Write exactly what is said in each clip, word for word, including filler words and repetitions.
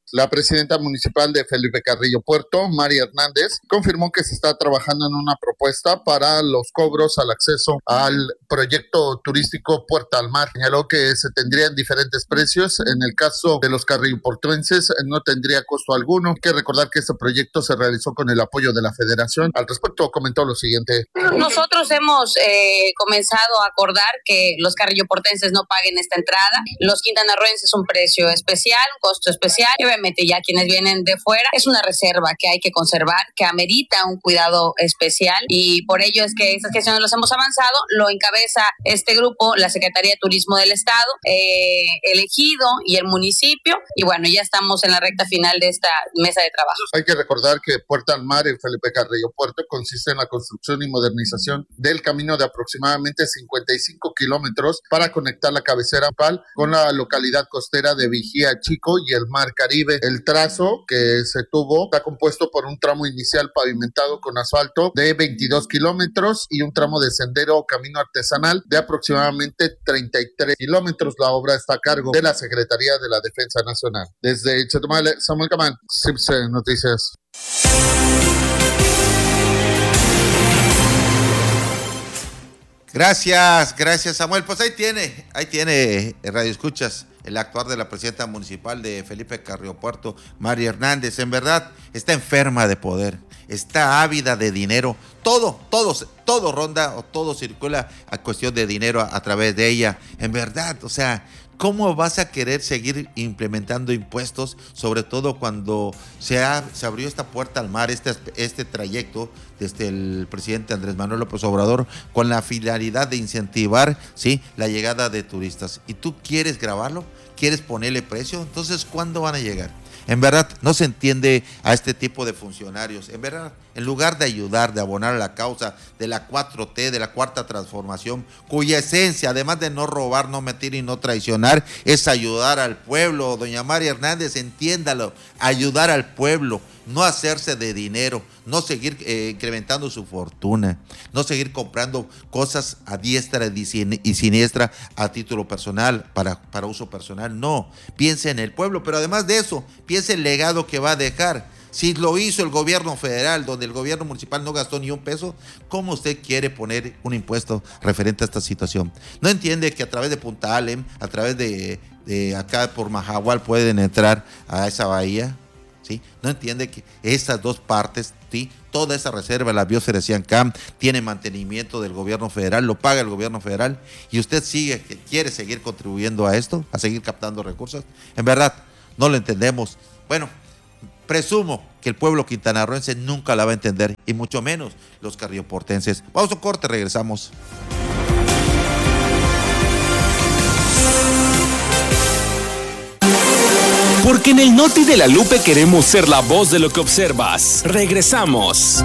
La presidenta municipal de Felipe Carrillo Puerto, Mari Hernández, confirmó que se está trabajando en una propuesta para los cobros al acceso al proyecto turístico Puerta al Mar. Señaló que se tendrían diferentes precios. En el caso de los carrillopuertenses no tendría costo alguno. Hay que recordar que este proyecto se realizó con el apoyo de la Federación. Al respecto comentó lo siguiente. Nosotros hemos eh, comenzado a acordar que los carrilloportenses no paguen esta entrada. Los quintanarroenses un precio especial, un costo especial. Y obviamente ya quienes vienen de fuera, es una reserva que hay que conservar, que amerita un cuidado especial, y por ello es que estas gestiones los hemos avanzado. Lo encabeza este grupo, la Secretaría de Turismo del Estado, eh, el Ejido y el municipio, y bueno, ya estamos en la recta final de esta mesa de trabajo. Hay que recordar que Puerta al Mar en Felipe Carrillo Puerto consiste en la construcción y modernización del camino de aproximadamente cincuenta y cinco kilómetros para conectar la cabecera Pal con la localidad costera de Vigía Chico y el Mar Caribe. El trazo que se tuvo está compuesto por un tramo inicial pavimentado con asfalto de veintidós kilómetros y un tramo de sendero o camino artesanal de aproximadamente treinta y tres kilómetros. La obra está a cargo de la Secretaría de la Defensa Nacional. Desde Chetumal, Samuel Camán, C I P S E Noticias. Gracias, gracias Samuel. Pues ahí tiene, ahí tiene Radio Escuchas, el actuar de la presidenta municipal de Felipe Carrillo Puerto, Mari Hernández. En verdad, está enferma de poder, está ávida de dinero. Todo, todo, todo ronda o todo circula a cuestión de dinero a, a través de ella. En verdad, o sea, ¿cómo vas a querer seguir implementando impuestos? Sobre todo cuando se, ha, se abrió esta puerta al mar, este, este trayecto desde el presidente Andrés Manuel López Obrador, con la finalidad de incentivar, ¿sí?, la llegada de turistas. ¿Y tú quieres grabarlo? ¿Quieres ponerle precio? Entonces, ¿cuándo van a llegar? En verdad, no se entiende a este tipo de funcionarios. En verdad, en lugar de ayudar, de abonar a la causa de la cuatro T, de la Cuarta Transformación, cuya esencia, además de no robar, no mentir y no traicionar, es ayudar al pueblo. Doña Mari Hernández, entiéndalo, ayudar al pueblo, no hacerse de dinero, no seguir eh, incrementando su fortuna, no seguir comprando cosas a diestra y siniestra a título personal, para, para uso personal. No, piense en el pueblo, pero además de eso, piense el legado que va a dejar. Si lo hizo el gobierno federal, donde el gobierno municipal no gastó ni un peso, ¿cómo usted quiere poner un impuesto referente a esta situación? No entiende que a través de Punta Alem, a través de, de acá por Mahahual pueden entrar a esa bahía, ¿sí? No entiende que esas dos partes, ¿sí?, toda esa reserva, la biosfera Siancam, tiene mantenimiento del gobierno federal, lo paga el gobierno federal, y usted sigue, que quiere seguir contribuyendo a esto, a seguir captando recursos. En verdad, no lo entendemos. Bueno, presumo que el pueblo quintanarroense nunca la va a entender, y mucho menos los carrilloportenses. Vamos a un corte, regresamos. Porque en el Noti de la Lupe queremos ser la voz de lo que observas. Regresamos.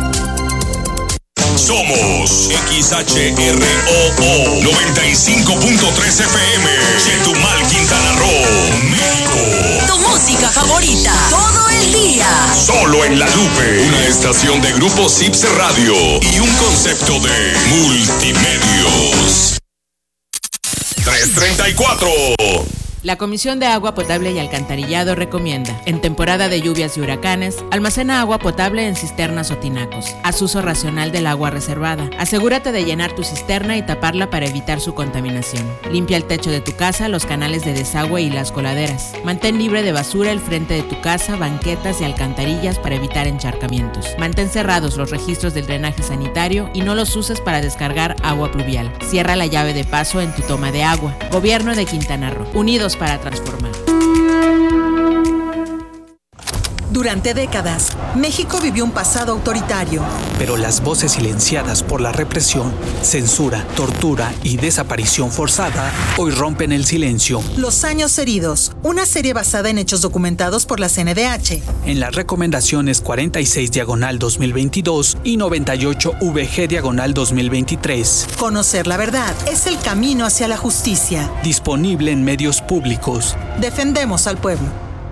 Somos X H R O O noventa y cinco punto tres F M, Chetumal, Quintana Roo, México. Tu música favorita, todo el día. Solo en La Lupe, una estación de Grupo C I P S E Radio y un concepto de multimedios. tres treinta y cuatro. La Comisión de Agua Potable y Alcantarillado recomienda, en temporada de lluvias y huracanes, almacena agua potable en cisternas o tinacos. Haz uso racional del agua reservada. Asegúrate de llenar tu cisterna y taparla para evitar su contaminación. Limpia el techo de tu casa, los canales de desagüe y las coladeras. Mantén libre de basura el frente de tu casa, banquetas y alcantarillas para evitar encharcamientos. Mantén cerrados los registros del drenaje sanitario y no los uses para descargar agua pluvial. Cierra la llave de paso en tu toma de agua. Gobierno de Quintana Roo. Unidos para transformar. Durante décadas, México vivió un pasado autoritario. Pero las voces silenciadas por la represión, censura, tortura y desaparición forzada hoy rompen el silencio. Los años heridos, una serie basada en hechos documentados por la C N D H. En las recomendaciones cuarenta y seis diagonal dos mil veintidós y noventa y ocho V G diagonal dos mil veintitrés. Conocer la verdad es el camino hacia la justicia. Disponible en medios públicos. Defendemos al pueblo.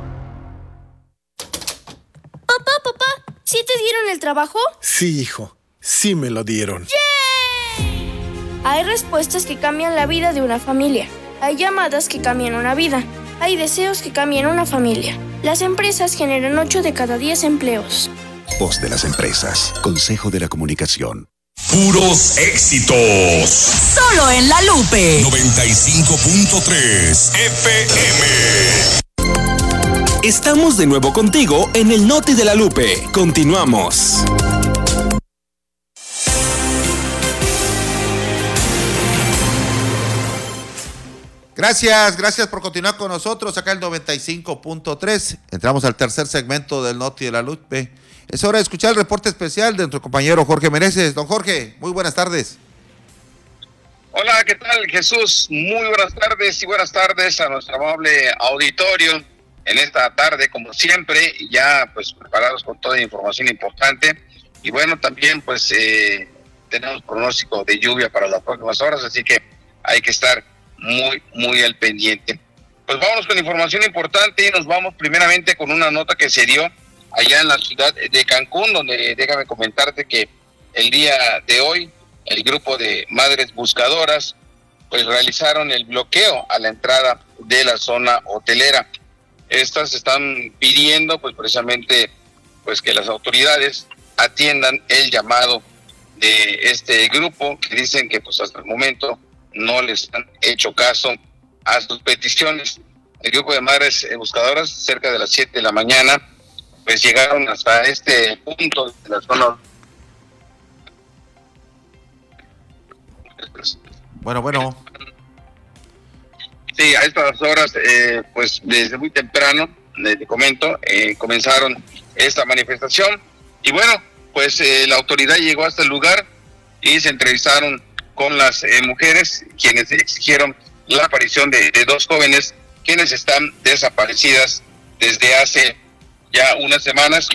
Papá, papá, ¿sí te dieron el trabajo? Sí, hijo, sí me lo dieron. ¡Yay! Hay respuestas que cambian la vida de una familia. Hay llamadas que cambian una vida. Hay deseos que cambian una familia. Las empresas generan ocho de cada diez empleos. Voz de las empresas. Consejo de la Comunicación. Puros éxitos. Solo en La Lupe. noventa y cinco punto tres F M. Estamos de nuevo contigo en el Noti de La Lupe. Continuamos. Gracias, gracias por continuar con nosotros acá el noventa y cinco punto tres. Entramos al tercer segmento del Noti de La Lupe. Es hora de escuchar el reporte especial de nuestro compañero Jorge Meneses. Don Jorge, muy buenas tardes. Hola, ¿qué tal, Jesús? Muy buenas tardes y buenas tardes a nuestro amable auditorio en esta tarde, como siempre, ya pues preparados con toda la información importante. Y bueno, también pues eh, tenemos pronóstico de lluvia para las próximas horas, así que hay que estar muy, muy al pendiente. Pues vámonos con información importante y nos vamos primeramente con una nota que se dio allá en la ciudad de Cancún, donde déjame comentarte que el día de hoy el grupo de madres buscadoras pues realizaron el bloqueo a la entrada de la zona hotelera. Estas están pidiendo pues precisamente pues que las autoridades atiendan el llamado de este grupo, que dicen que pues hasta el momento no les han hecho caso a sus peticiones. El grupo de madres buscadoras, cerca de las siete de la mañana, pues llegaron hasta este punto de la zona. Bueno, bueno. Sí, a estas horas, eh, pues desde muy temprano, les comento, eh, comenzaron esta manifestación. Y bueno, pues eh, la autoridad llegó hasta el lugar y se entrevistaron con las eh, mujeres, quienes exigieron la aparición de, de dos jóvenes quienes están desaparecidas desde hace ya unas semanas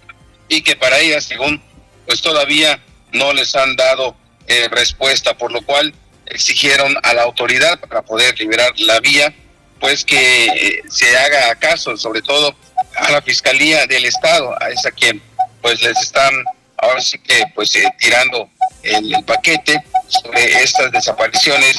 y que para ellas, según, pues todavía no les han dado eh, respuesta, por lo cual exigieron a la autoridad para poder liberar la vía, pues que eh, se haga caso, sobre todo a la Fiscalía del Estado, a esa quien pues les están ahora sí que pues eh, tirando el, el paquete sobre estas desapariciones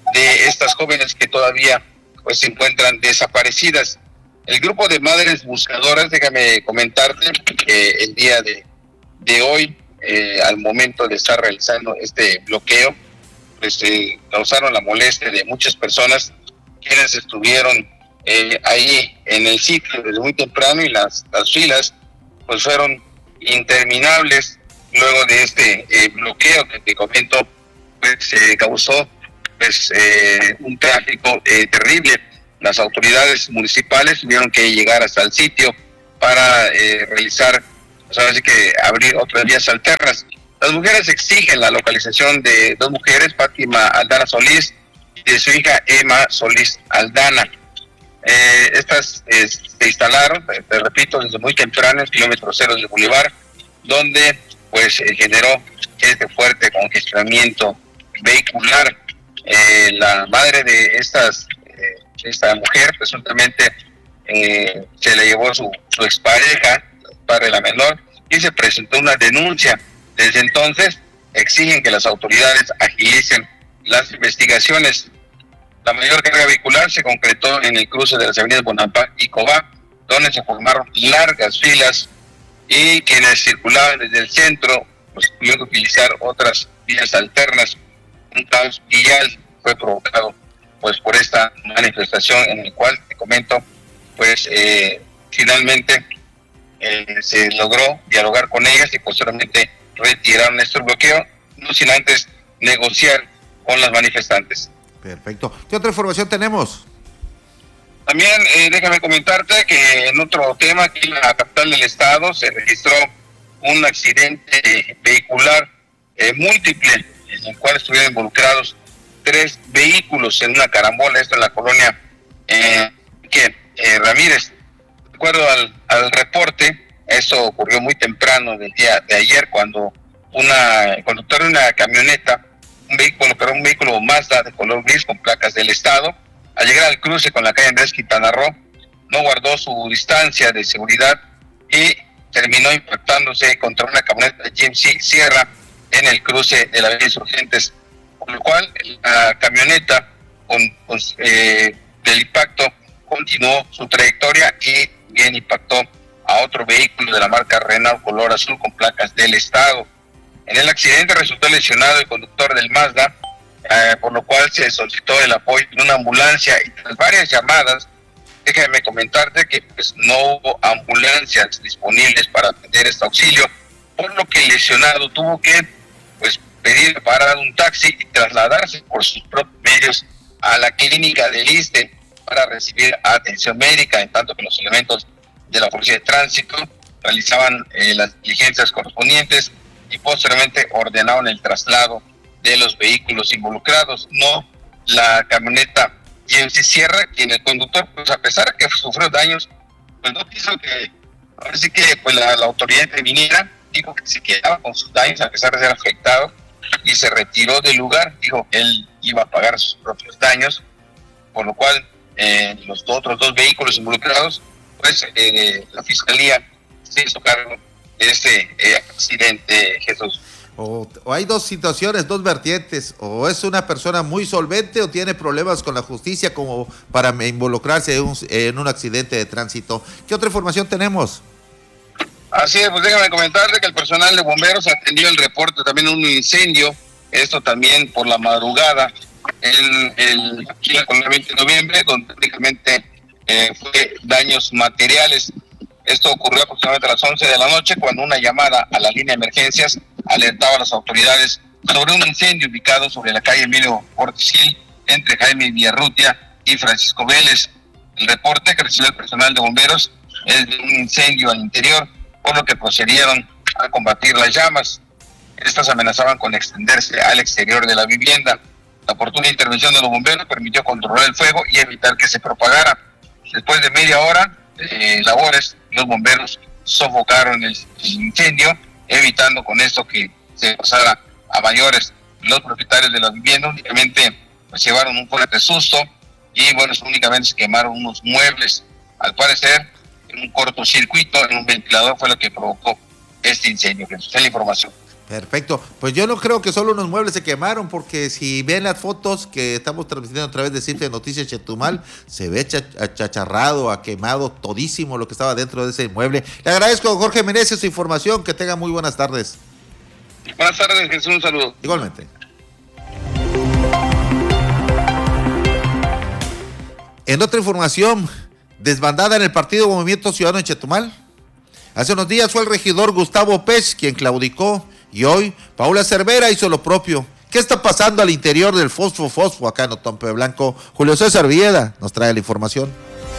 de estas jóvenes que todavía pues se encuentran desaparecidas. El grupo de madres buscadoras, déjame comentarte que el día de, de hoy, eh, al momento de estar realizando este bloqueo, pues eh, causaron la molestia de muchas personas quienes estuvieron eh, ahí en el sitio desde muy temprano, y las, las filas pues fueron interminables. Luego de este eh, bloqueo que te comento, pues se eh, causó pues eh, un tráfico eh, terrible. Las autoridades municipales tuvieron que llegar hasta el sitio para eh, realizar, pues ahora sí que abrir otras vías alternas. Las mujeres exigen la localización de dos mujeres, Fátima Aldana Solís y de su hija Emma Solís Aldana. Eh, estas eh, se instalaron, te, te repito, desde muy temprano en kilómetro cero del Boulevard, donde pues eh, generó este fuerte congestionamiento vehicular. Eh, la madre de estas eh, esta mujer presuntamente eh, se le llevó su, su expareja, padre de la menor, y se presentó una denuncia. Desde entonces exigen que las autoridades agilicen las investigaciones. La mayor carga vehicular se concretó en el cruce de las avenidas Bonampak y Cobá, donde se formaron largas filas, y quienes circulaban desde el centro pues tuvieron que utilizar otras vías alternas. Un caos vial fue provocado pues por esta manifestación, en el cual te comento pues eh, finalmente eh, se logró dialogar con ellas y posteriormente retiraron este bloqueo, no sin antes negociar con las manifestantes. Perfecto. ¿Qué otra información tenemos? También eh, déjame comentarte que en otro tema, aquí en la capital del estado se registró un accidente vehicular eh, múltiple, en el cual estuvieron involucrados tres vehículos en una carambola, esto en la colonia eh, que eh, Ramírez. De acuerdo al, al reporte, eso ocurrió muy temprano del día de ayer, cuando una el conductor de una camioneta, un vehículo, pero un vehículo Mazda de color gris con placas del estado, al llegar al cruce con la calle Andrés Quintana Roo, no guardó su distancia de seguridad y terminó impactándose contra una camioneta de G M C Sierra en el cruce de la avenida Insurgentes, por lo cual la camioneta con, pues, eh, del impacto continuó su trayectoria y también impactó a otro vehículo de la marca Renault color azul con placas del estado. En el accidente resultó lesionado el conductor del Mazda, eh, por lo cual se solicitó el apoyo de una ambulancia y tras varias llamadas, déjame comentarte que pues, no hubo ambulancias disponibles para atender este auxilio, por lo que el lesionado tuvo que pues, pedir parar un taxi y trasladarse por sus propios medios a la clínica del ISSSTE para recibir atención médica, en tanto que los elementos de la Policía de Tránsito realizaban eh, las diligencias correspondientes y posteriormente ordenaron el traslado de los vehículos involucrados, no la camioneta G M C Sierra, quien el conductor, pues a pesar de que sufrió daños, pues no quiso que, ahora sí que pues la, la autoridad interviniera, dijo que se quedaba con sus daños a pesar de ser afectado y se retiró del lugar, dijo que él iba a pagar sus propios daños, por lo cual eh, los otros dos vehículos involucrados, pues eh, la Fiscalía se hizo cargo de este eh, accidente, Jesús. O, o hay dos situaciones, dos vertientes, o es una persona muy solvente o tiene problemas con la justicia como para involucrarse en un, en un accidente de tránsito. ¿Qué otra información tenemos? Así es, pues déjame comentarle que el personal de bomberos atendió el reporte también de un incendio, esto también por la madrugada, en el, aquí en la colonia veinte de noviembre, donde prácticamente eh, fue daños materiales. Esto ocurrió aproximadamente a las once de la noche, cuando una llamada a la línea de emergencias alertaba a las autoridades sobre un incendio ubicado sobre la calle Emilio Portisil, entre Jaime Villarrutia y Francisco Vélez. El reporte que recibió el personal de bomberos es de un incendio al interior, por lo que procedieron a combatir las llamas. Estas amenazaban con extenderse al exterior de la vivienda. La oportuna intervención de los bomberos permitió controlar el fuego y evitar que se propagara. Después de media hora de labores, los bomberos sofocaron el incendio, evitando con esto que se pasara a mayores. Los propietarios de la vivienda únicamente pues, llevaron un fuerte susto y bueno, únicamente se quemaron unos muebles. Al parecer, en un cortocircuito, en un ventilador fue lo que provocó este incendio. Esa es la información. Perfecto, pues yo no creo que solo unos muebles se quemaron, porque si ven las fotos que estamos transmitiendo a través de Simple Noticias Chetumal, se ve achacharrado, a quemado todísimo lo que estaba dentro de ese inmueble. Le agradezco a Jorge Meneses su información, que tenga muy buenas tardes. Buenas tardes, Jesús, un saludo. Igualmente. En otra información, desbandada en el partido Movimiento Ciudadano en Chetumal. Hace unos días fue el regidor Gustavo Pech quien claudicó, y hoy Paula Cervera hizo lo propio. ¿Qué está pasando al interior del Fosfo Fosfo acá en Otompe Blanco? Julio César Villeda nos trae la información.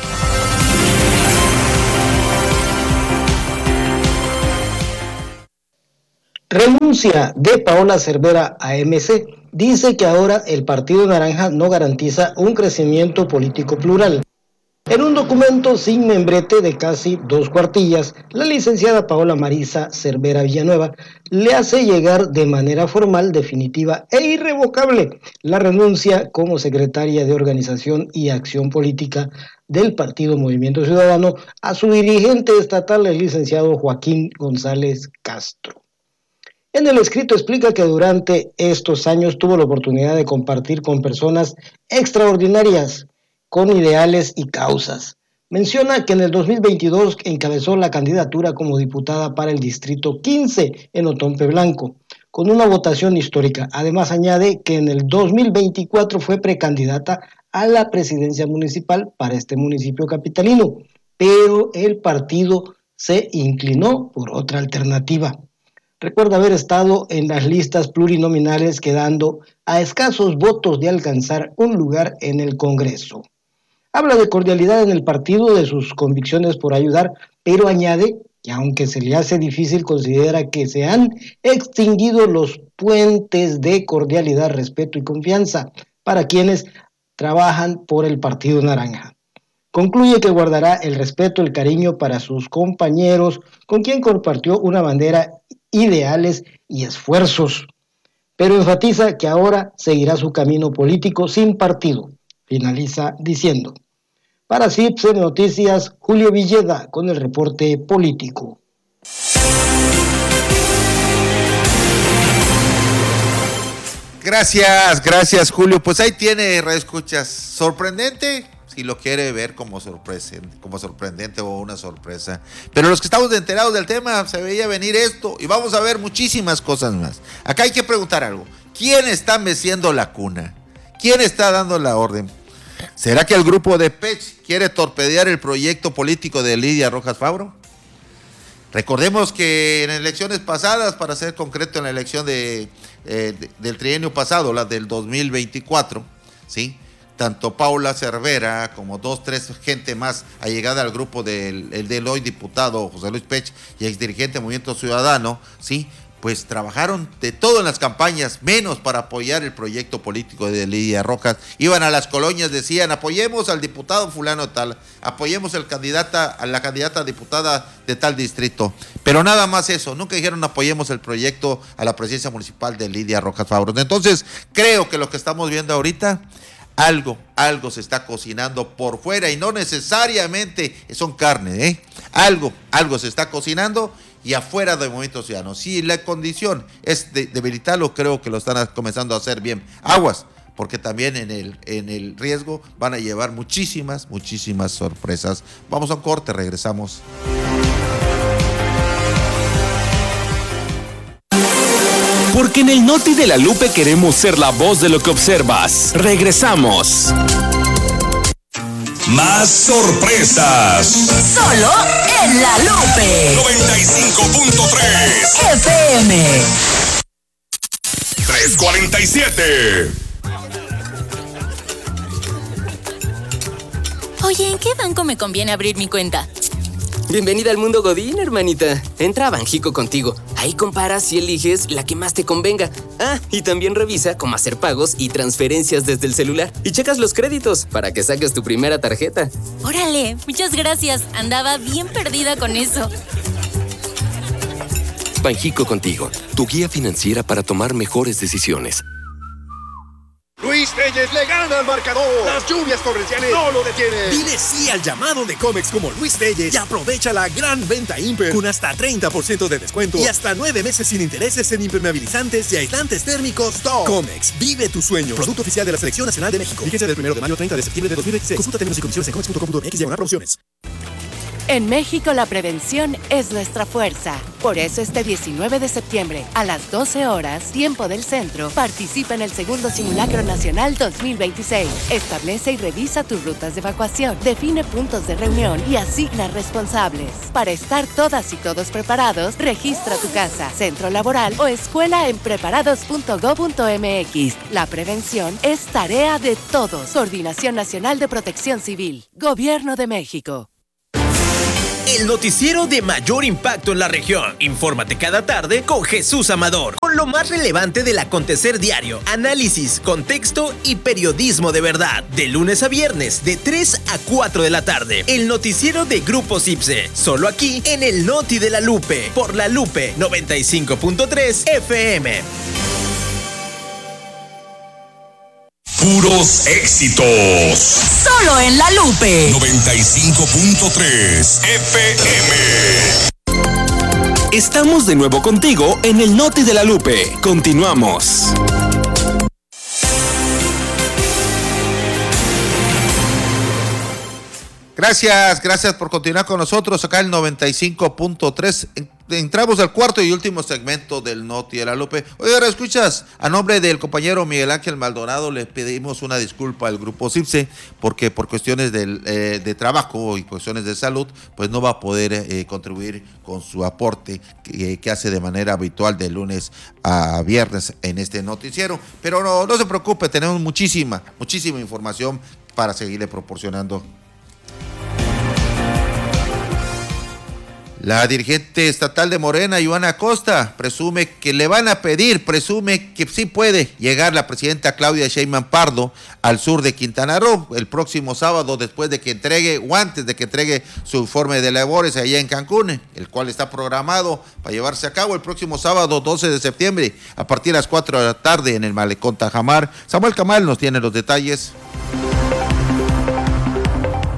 Renuncia de Paola Cervera a M C. Dice que ahora el Partido Naranja no garantiza un crecimiento político plural. En un documento sin membrete de casi dos cuartillas, la licenciada Paola Marisa Cervera Villanueva le hace llegar de manera formal, definitiva e irrevocable la renuncia como secretaria de Organización y Acción Política del Partido Movimiento Ciudadano a su dirigente estatal, el licenciado Joaquín González Castro. En el escrito explica que durante estos años tuvo la oportunidad de compartir con personas extraordinarias, con ideales y causas. Menciona que en el dos mil veintidós encabezó la candidatura como diputada para el Distrito quince en Otompe Blanco, con una votación histórica. Además añade que en el dos mil veinticuatro fue precandidata a la presidencia municipal para este municipio capitalino, pero el partido se inclinó por otra alternativa. Recuerda haber estado en las listas plurinominales, quedando a escasos votos de alcanzar un lugar en el Congreso. Habla de cordialidad en el partido, de sus convicciones por ayudar, pero añade que aunque se le hace difícil, considera que se han extinguido los puentes de cordialidad, respeto y confianza para quienes trabajan por el Partido Naranja. Concluye que guardará el respeto, el cariño para sus compañeros, con quien compartió una bandera, ideales y esfuerzos, pero enfatiza que ahora seguirá su camino político sin partido. Finaliza diciendo: para C I P S Noticias, Julio Villeda con el reporte político. Gracias, gracias Julio. Pues ahí tiene, radioescuchas. Sorprendente, si lo quiere ver como sorpresa, como sorprendente o una sorpresa. Pero los que estamos enterados del tema, se veía venir esto y vamos a ver muchísimas cosas más. Acá hay que preguntar algo. ¿Quién está meciendo la cuna? ¿Quién está dando la orden? ¿Será que el grupo de Pech quiere torpedear el proyecto político de Lidia Rojas Fabro? Recordemos que en elecciones pasadas, para ser concreto en la elección de, eh, de, del trienio pasado, la del dos mil veinticuatro, ¿sí? Tanto Paula Cervera como dos, tres gente más allegada al grupo del, el del hoy diputado José Luis Pech y exdirigente del Movimiento Ciudadano, ¿sí? Pues trabajaron de todo en las campañas, menos para apoyar el proyecto político de Lidia Rojas. Iban a las colonias, decían, apoyemos al diputado fulano tal, apoyemos al candidata, a la candidata diputada de tal distrito. Pero nada más eso, nunca dijeron apoyemos el proyecto a la presidencia municipal de Lidia Rojas Fabro. Entonces, creo que lo que estamos viendo ahorita, algo, algo se está cocinando por fuera y no necesariamente son carne, ¿eh? Algo, algo se está cocinando y afuera del Movimiento Ciudadano. Si la condición es de debilitarlo, creo que lo están comenzando a hacer bien. Aguas, porque también en el, en el riesgo van a llevar muchísimas, muchísimas sorpresas. Vamos a un corte, regresamos. Porque en el Noti de la Lupe queremos ser la voz de lo que observas. Regresamos. Más sorpresas. Solo en la Lupe. noventa y cinco punto tres. F M. tres cuarenta y siete. Oye, ¿en qué banco me conviene abrir mi cuenta? Bienvenida al mundo Godín, hermanita. Entra a Banjico Contigo. Ahí comparas y eliges la que más te convenga. Ah, y también revisa cómo hacer pagos y transferencias desde el celular. Y checas los créditos para que saques tu primera tarjeta. Órale, muchas gracias. Andaba bien perdida con eso. Banjico Contigo, tu guía financiera para tomar mejores decisiones. Luis Telles le gana al marcador. Las lluvias torrenciales no lo detienen. Dile sí al llamado de Comex como Luis Telles y aprovecha la gran venta Imper con hasta treinta por ciento de descuento y hasta nueve meses sin intereses en impermeabilizantes y aislantes térmicos top. Comex, vive tu sueño. Producto oficial de la Selección Nacional de México. Fíjense del primero de mayo al treinta de septiembre de dos mil veintiséis. Consulta términos y condiciones en comex punto com punto m x diagonal promociones. En México la prevención es nuestra fuerza. Por eso este diecinueve de septiembre, a las doce horas, tiempo del centro, participa en el segundo Simulacro Nacional dos mil veintiséis. Establece y revisa tus rutas de evacuación, define puntos de reunión y asigna responsables. Para estar todas y todos preparados, registra tu casa, centro laboral o escuela en preparados punto gob punto m x. La prevención es tarea de todos. Coordinación Nacional de Protección Civil. Gobierno de México. El noticiero de mayor impacto en la región. Infórmate cada tarde con Jesús Amador. Con lo más relevante del acontecer diario. Análisis, contexto y periodismo de verdad. De lunes a viernes, de tres a cuatro de la tarde. El noticiero de Grupo Cipse. Solo aquí en el Noti de la Lupe. Por la Lupe noventa y cinco punto tres F M. Puros éxitos. Solo en la Lupe. noventa y cinco punto tres F M. Estamos de nuevo contigo en el Noti de la Lupe. Continuamos. Gracias, gracias por continuar con nosotros acá el noventa y cinco punto tres. Entramos al cuarto y último segmento del Noti de la Lupe. Oye, ahora escuchas, a nombre del compañero Miguel Ángel Maldonado le pedimos una disculpa al grupo Cipse porque por cuestiones de, eh, de trabajo y cuestiones de salud, pues no va a poder eh, contribuir con su aporte que, que hace de manera habitual de lunes a viernes en este noticiero. Pero no, no se preocupe, tenemos muchísima, muchísima información para seguirle proporcionando. La dirigente estatal de Morena, Ivana Acosta, presume que le van a pedir, presume que sí puede llegar la presidenta Claudia Sheinbaum Pardo al sur de Quintana Roo el próximo sábado después de que entregue o antes de que entregue su informe de labores allá en Cancún, el cual está programado para llevarse a cabo el próximo sábado doce de septiembre a partir de las cuatro de la tarde en el Malecón Tajamar. Samuel Camal nos tiene los detalles.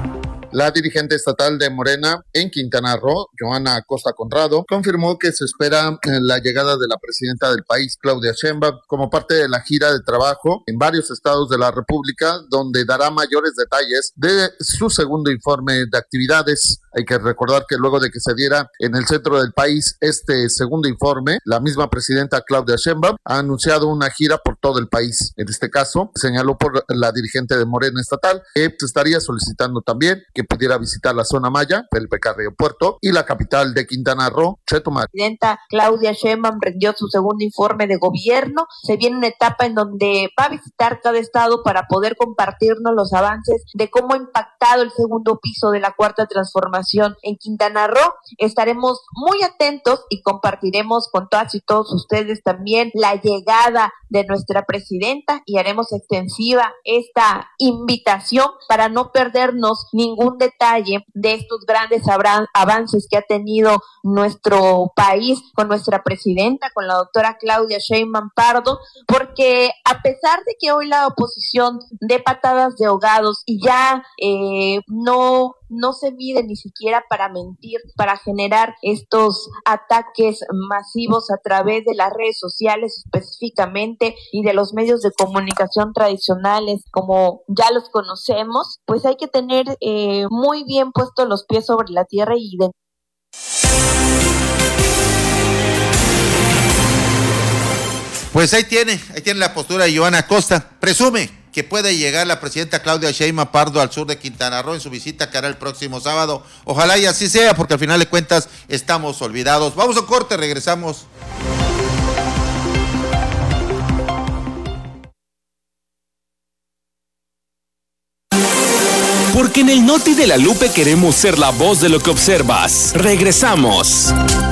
La dirigente estatal de Morena en Quintana Roo, Joana Acosta Conrado, confirmó que se espera la llegada de la presidenta del país, Claudia Sheinbaum, como parte de la gira de trabajo en varios estados de la República, donde dará mayores detalles de su segundo informe de actividades. Hay que recordar que luego de que se diera en el centro del país este segundo informe, la misma presidenta Claudia Sheinbaum ha anunciado una gira por todo el país. En este caso, señaló por la dirigente de Morena estatal que se estaría solicitando también que pudiera visitar la zona Maya, Felipe Carrillo Puerto, y la capital de Quintana Roo, Chetumal. La presidenta Claudia Sheinbaum rindió su segundo informe de gobierno. Se viene una etapa en donde va a visitar cada estado para poder compartirnos los avances de cómo ha impactado el segundo piso de la cuarta transformación en Quintana Roo. Estaremos muy atentos y compartiremos con todas y todos ustedes también la llegada de nuestra presidenta y haremos extensiva esta invitación para no perdernos ningún detalle de estos grandes avances que ha tenido nuestro país con nuestra presidenta, con la doctora Claudia Sheinbaum Pardo, porque a pesar de que hoy la oposición de patadas de ahogados y ya eh, no no se mide ni siquiera para mentir, para generar estos ataques masivos a través de las redes sociales específicamente y de los medios de comunicación tradicionales como ya los conocemos, pues hay que tener eh, muy bien puestos los pies sobre la tierra y de... Pues ahí tiene, ahí tiene la postura de Joana Acosta. Presume que puede llegar la presidenta Claudia Sheinbaum Pardo al sur de Quintana Roo en su visita que hará el próximo sábado. Ojalá y así sea, porque al final de cuentas estamos olvidados. Vamos a corte, regresamos. Porque en el Noti de la Lupe queremos ser la voz de lo que observas. Regresamos.